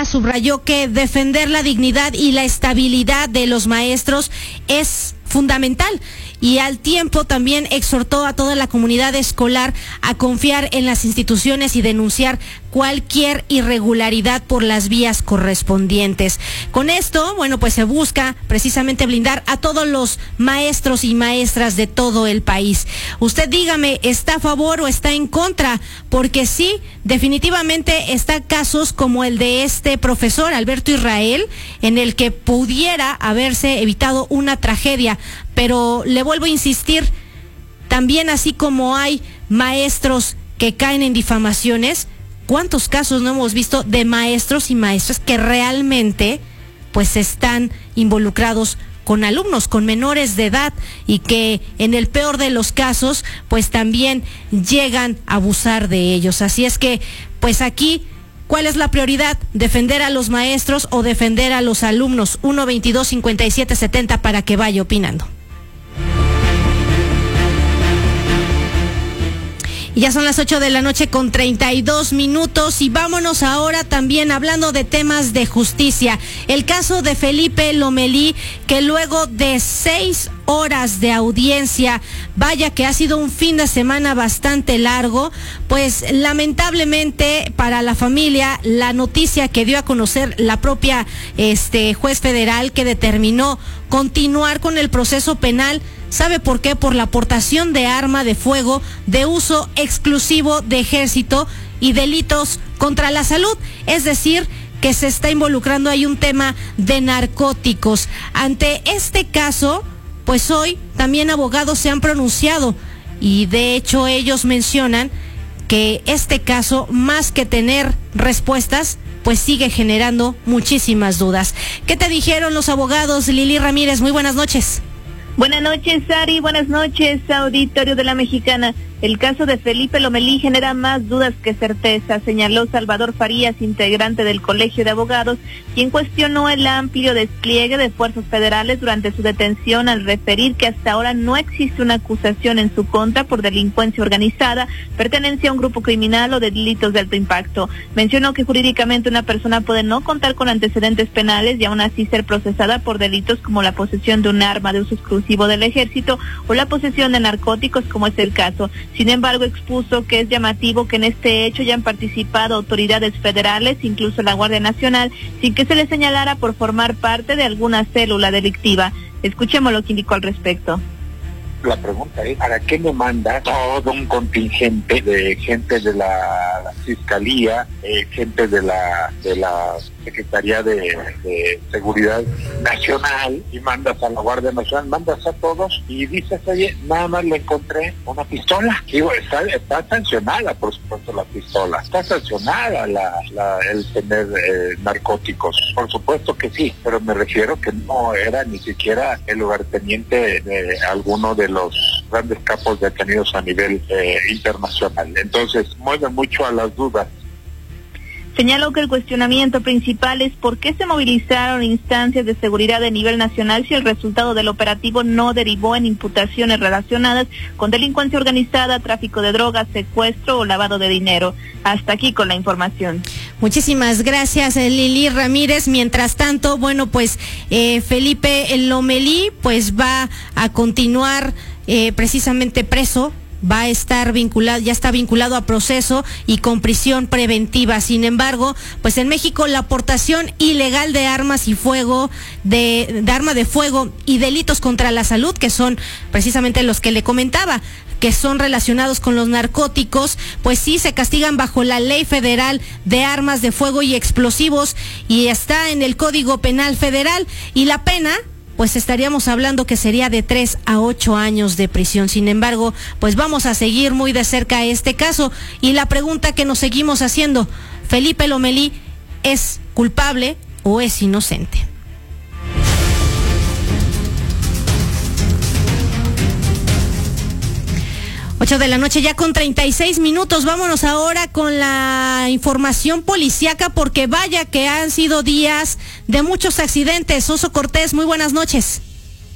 subrayó que defender la dignidad y la estabilidad de los maestros es fundamental, y al tiempo también exhortó a toda la comunidad escolar a confiar en las instituciones y denunciar cualquier irregularidad por las vías correspondientes. Con esto, bueno, pues se busca precisamente blindar a todos los maestros y maestras de todo el país. Usted dígame, ¿está a favor o está en contra? Porque sí, definitivamente está casos como el de este profesor Alberto Israel, en el que pudiera haberse evitado una tragedia, pero le vuelvo a insistir, también así como hay maestros que caen en difamaciones, ¿cuántos casos no hemos visto de maestros y maestras que realmente pues están involucrados con alumnos, con menores de edad, y que en el peor de los casos pues también llegan a abusar de ellos? Así es que pues aquí, ¿cuál es la prioridad? ¿Defender a los maestros o defender a los alumnos? 1-22-57-70 para que vaya opinando. Y ya son las 8:32 p.m. y vámonos ahora también hablando de temas de justicia. El caso de Felipe Lomelí, que luego de 6 horas de audiencia, vaya que ha sido un fin de semana bastante largo, pues lamentablemente para la familia, la noticia que dio a conocer la propia juez federal, que determinó continuar con el proceso penal. ¿Sabe por qué? Por la aportación de arma de fuego de uso exclusivo de ejército y delitos contra la salud. Es decir, que se está involucrando ahí un tema de narcóticos. Ante este caso, pues hoy también abogados se han pronunciado, y de hecho ellos mencionan que este caso, más que tener respuestas, pues sigue generando muchísimas dudas. ¿Qué te dijeron los abogados? Lili Ramírez, muy buenas noches. Buenas noches, Ari. Buenas noches, auditorio de La Mexicana. El caso de Felipe Lomelí genera más dudas que certeza, señaló Salvador Farías, integrante del Colegio de Abogados, quien cuestionó el amplio despliegue de fuerzas federales durante su detención al referir que hasta ahora no existe una acusación en su contra por delincuencia organizada, pertenencia a un grupo criminal o de delitos de alto impacto. Mencionó que jurídicamente una persona puede no contar con antecedentes penales y aún así ser procesada por delitos como la posesión de un arma de uso exclusivo del ejército o la posesión de narcóticos, como es el caso. Sin embargo, expuso que es llamativo que en este hecho ya han participado autoridades federales, incluso la Guardia Nacional, sin que se les señalara por formar parte de alguna célula delictiva. Escuchemos lo que indicó al respecto. La pregunta es, ¿para qué me manda todo un contingente de gente de la Fiscalía, gente de la Secretaría de Seguridad Nacional, y mandas a la Guardia Nacional, mandas a todos y dices, oye, nada más le encontré una pistola? Digo, está sancionada, por supuesto, la pistola, está sancionada el tener narcóticos, por supuesto que sí, pero me refiero que no era ni siquiera el lugarteniente de alguno de los grandes capos detenidos a nivel internacional. Entonces, mueve mucho a las dudas. Señaló que el cuestionamiento principal es por qué se movilizaron instancias de seguridad de nivel nacional si el resultado del operativo no derivó en imputaciones relacionadas con delincuencia organizada, tráfico de drogas, secuestro o lavado de dinero. Hasta aquí con la información. Muchísimas gracias, Lili Ramírez. Mientras tanto, bueno, pues Felipe Lomelí pues va a continuar precisamente preso. Va a estar vinculado, ya está vinculado a proceso y con prisión preventiva. Sin embargo, pues en México la aportación ilegal de armas y fuego, de arma de fuego y delitos contra la salud, que son precisamente los que le comentaba, que son relacionados con los narcóticos, pues sí se castigan bajo la Ley Federal de Armas de Fuego y Explosivos, y está en el Código Penal Federal, y la pena pues estaríamos hablando que sería de 3 a 8 años de prisión. Sin embargo, pues vamos a seguir muy de cerca este caso, y la pregunta que nos seguimos haciendo, ¿Felipe Lomelí es culpable o es inocente? 8:36 ya con 36 minutos. Vámonos ahora con la información policíaca, porque vaya que han sido días de muchos accidentes. Oso Cortés, muy buenas noches.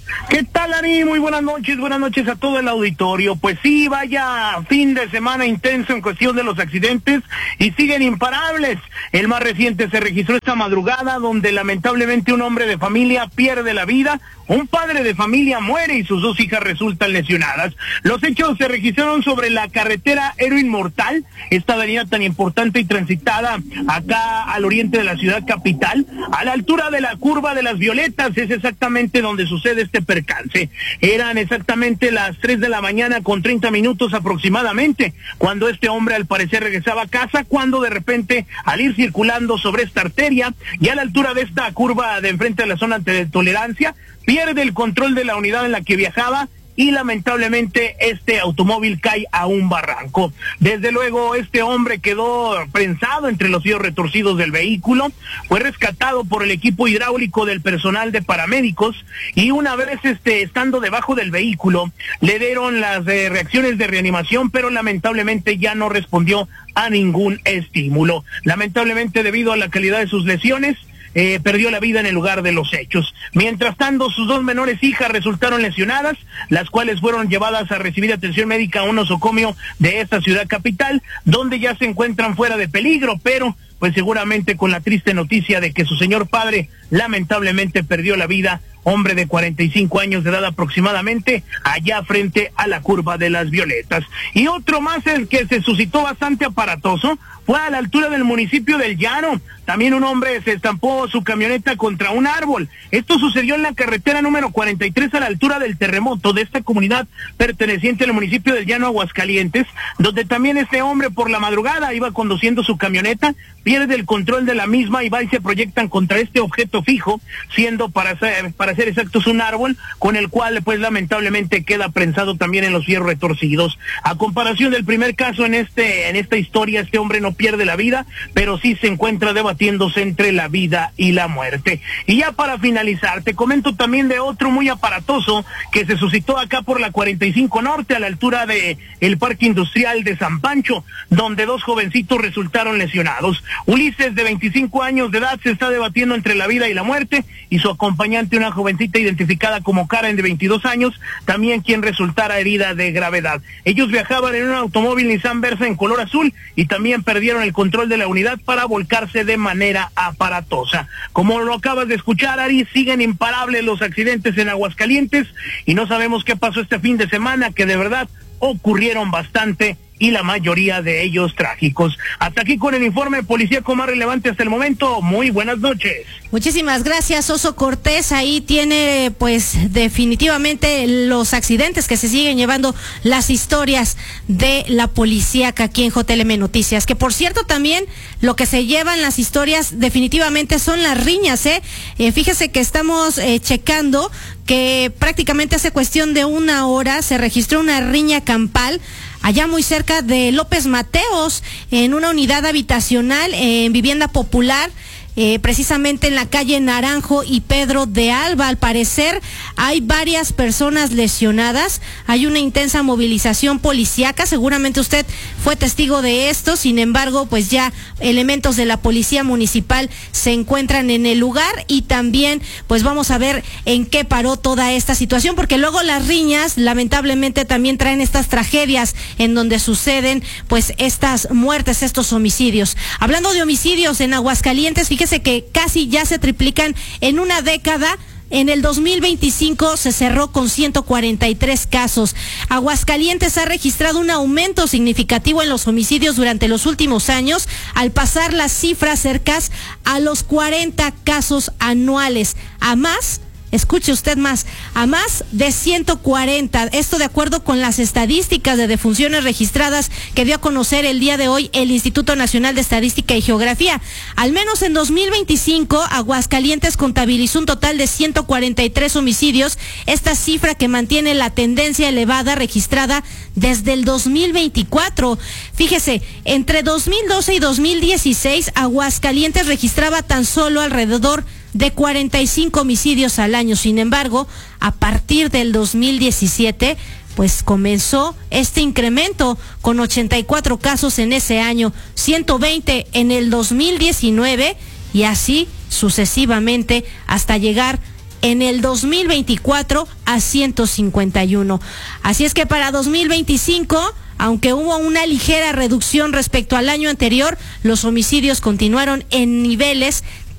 ¿Qué tal, Ari? Muy buenas noches a todo el auditorio. Pues sí, vaya fin de semana intenso en cuestión de los accidentes y siguen imparables. El más reciente se registró esta madrugada, donde lamentablemente un hombre de familia pierde la vida, un padre de familia muere y sus dos hijas resultan lesionadas. Los hechos se registraron sobre la carretera Héroe Inmortal, esta avenida tan importante y transitada acá al oriente de la ciudad capital, a la altura de la curva de las Violetas. Es exactamente donde sucede este percance. Eran exactamente las 3 de la mañana con 30 minutos aproximadamente, cuando este hombre al parecer regresaba a casa, cuando de repente, al ir circulando sobre esta arteria y a la altura de esta curva de enfrente de la zona de tolerancia, pierde el control de la unidad en la que viajaba y lamentablemente este automóvil cae a un barranco. Desde luego este hombre quedó prensado entre los fierros retorcidos del vehículo, fue rescatado por el equipo hidráulico del personal de paramédicos y una vez estando debajo del vehículo le dieron las reacciones de reanimación, pero lamentablemente ya no respondió a ningún estímulo. Lamentablemente, debido a la calidad de sus lesiones, perdió la vida en el lugar de los hechos. Mientras tanto, sus dos menores hijas resultaron lesionadas, las cuales fueron llevadas a recibir atención médica a un nosocomio de esta ciudad capital, donde ya se encuentran fuera de peligro, pero pues seguramente con la triste noticia de que su señor padre lamentablemente perdió la vida, hombre de 45 años de edad aproximadamente, allá frente a la curva de las Violetas. Y otro más, el que se suscitó bastante aparatoso, fue a la altura del municipio del Llano. También un hombre se estampó su camioneta contra un árbol. Esto sucedió en la carretera número 43 a la altura del terremoto de esta comunidad perteneciente al municipio del Llano, Aguascalientes, donde también este hombre por la madrugada iba conduciendo su camioneta, pierde el control de la misma y va y se proyectan contra este objeto fijo, siendo para ser exactos un árbol, con el cual pues lamentablemente queda prensado también en los fierros retorcidos. A comparación del primer caso en esta historia, este hombre no pierde la vida, pero sí se encuentra debatiéndose entre la vida y la muerte. Y ya para finalizar, te comento también de otro muy aparatoso que se suscitó acá por la 45 Norte, a la altura de el Parque Industrial de San Pancho, donde dos jovencitos resultaron lesionados. Ulises, de 25 años de edad, se está debatiendo entre la vida y la muerte, y su acompañante, una jovencita identificada como Karen, de 22 años, también quien resultara herida de gravedad. Ellos viajaban en un automóvil Nissan Versa en color azul y también perdieron el control de la unidad para volcarse de manera aparatosa. Como lo acabas de escuchar, Ari, siguen imparables los accidentes en Aguascalientes y no sabemos qué pasó este fin de semana, que de verdad ocurrieron bastante y la mayoría de ellos trágicos. Hasta aquí con el informe policíaco más relevante hasta el momento. Muy buenas noches. Muchísimas gracias, Oso Cortés. Ahí tiene pues definitivamente los accidentes que se siguen llevando, las historias de la policíaca aquí en JLM Noticias, que por cierto también lo que se llevan las historias definitivamente son las riñas, fíjese que estamos checando que prácticamente hace cuestión de una hora se registró una riña campal allá muy cerca de López Mateos, en una unidad habitacional en vivienda popular, precisamente en la calle Naranjo y Pedro de Alba. Al parecer hay varias personas lesionadas, hay una intensa movilización policíaca, seguramente usted fue testigo de esto. Sin embargo, pues ya elementos de la policía municipal se encuentran en el lugar y también pues vamos a ver en qué paró toda esta situación, porque luego las riñas lamentablemente también traen estas tragedias en donde suceden pues estas muertes, estos homicidios. Hablando de homicidios en Aguascalientes, fíjese que casi ya se triplican en una década. En el 2025 se cerró con 143 casos. Aguascalientes ha registrado un aumento significativo en los homicidios durante los últimos años, al pasar las cifras cercanas a los 40 casos anuales. A más, escuche usted más, a más de 140. Esto de acuerdo con las estadísticas de defunciones registradas que dio a conocer el día de hoy el Instituto Nacional de Estadística y Geografía. Al menos en 2025, Aguascalientes contabilizó un total de 143 homicidios, esta cifra que mantiene la tendencia elevada registrada desde el 2024. Fíjese, entre 2012 y 2016, Aguascalientes registraba tan solo alrededor de 45 homicidios al año. Sin embargo, a partir del 2017, pues comenzó este incremento con 84 casos en ese año, 120 en el 2019 y así sucesivamente hasta llegar en el 2024 a 151. Así es que para 2025, aunque hubo una ligera reducción respecto al año anterior, los homicidios continuaron en niveles